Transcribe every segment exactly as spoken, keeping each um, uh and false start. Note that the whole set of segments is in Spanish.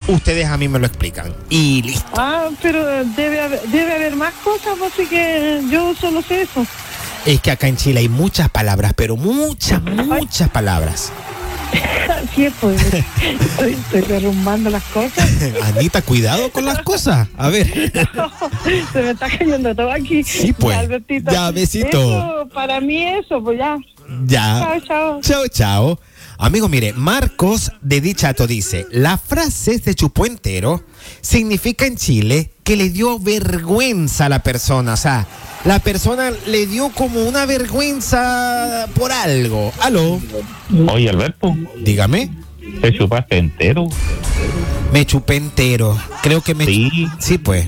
ustedes a mí me lo explican. Y listo. Ah, pero debe haber, debe haber más cosas, así que yo solo sé eso. Es que acá en Chile hay muchas palabras, pero muchas, muchas palabras. Así es, pues. Estoy, estoy derrumbando las cosas. Anita, cuidado con las cosas. A ver. Se me está cayendo todo aquí. Sí, pues. Ya, Albertito. Ya, besito. Eso, para mí eso, pues ya. Ya. Chao, chao. Chao, chao. Amigo, mire, Marcos de Dichato dice, la frase se chupó entero significa en Chile que le dio vergüenza a la persona. O sea, la persona le dio como una vergüenza por algo. ¿Aló? Oye, Alberto. Dígame. ¿Te chupaste entero? Me chupé entero. Creo que me... Sí. Sí, pues.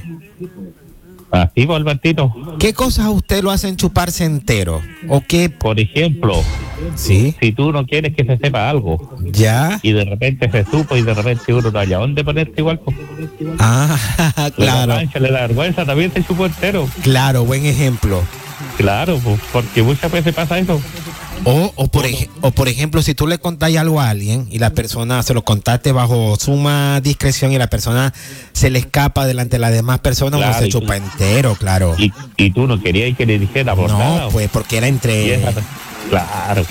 Así, pues, Albertito. ¿Qué cosas a usted lo hacen chuparse entero? ¿O qué? Por ejemplo, sí, si tú no quieres que se sepa algo, ya, y de repente se supo y de repente uno no haya dónde ponerte igual, pues. Ah, claro. Le da mancha, le da vergüenza, también se chupó entero. Claro, buen ejemplo. Claro, pues, porque muchas veces pasa eso. O, o, por ej- o por ejemplo, si tú le contás algo a alguien y la persona se lo contaste bajo suma discreción y la persona se le escapa delante de las demás personas, Claro, uno se y chupa tú- entero, claro. Y, y tú no querías que le dijera por No, nada. pues porque era Y entre... esa- claro.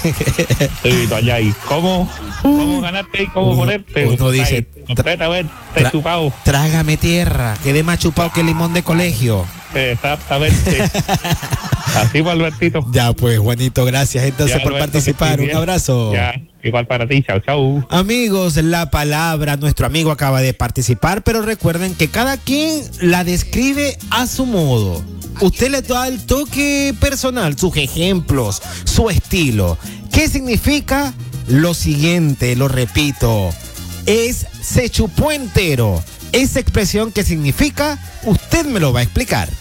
Y tú allá, ¿y cómo? ¿Cómo ganarte y cómo Uno- ponerte? uno dice, Ay, completamente tra- chupado. Trágame tierra, quedé más chupado que limón de colegio. Exactamente. Así, pues, Albertito. Ya pues, Juanito, gracias entonces Ya, por Alberto, participar. que Un estés bien. abrazo. Ya, igual para ti. Chao, chao. Amigos, la palabra, nuestro amigo acaba de participar, pero recuerden que cada quien la describe a su modo. Usted le da el toque personal, sus ejemplos, su estilo. ¿Qué significa? Lo siguiente, lo repito, es se chupó entero. Esa expresión que significa, usted me lo va a explicar.